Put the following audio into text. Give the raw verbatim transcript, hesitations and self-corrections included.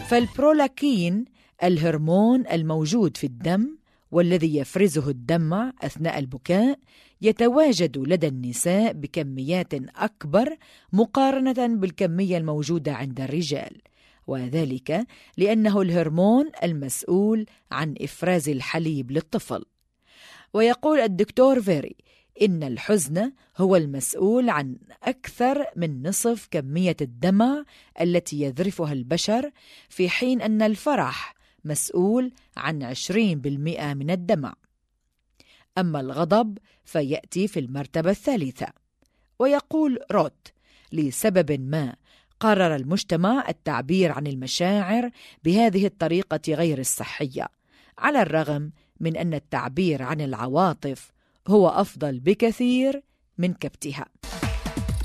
فالبرولاكين الهرمون الموجود في الدم والذي يفرزه الدمع أثناء البكاء يتواجد لدى النساء بكميات أكبر مقارنة بالكمية الموجودة عند الرجال، وذلك لأنه الهرمون المسؤول عن إفراز الحليب للطفل. ويقول الدكتور فيري إن الحزن هو المسؤول عن أكثر من نصف كمية الدمع التي يذرفها البشر، في حين أن الفرح مسؤول عن عشرين بالمئة من الدمع. أما الغضب فيأتي في المرتبة الثالثة. ويقول روت: لسبب ما قرر المجتمع التعبير عن المشاعر بهذه الطريقة غير الصحية، على الرغم من أن التعبير عن العواطف هو أفضل بكثير من كبتها.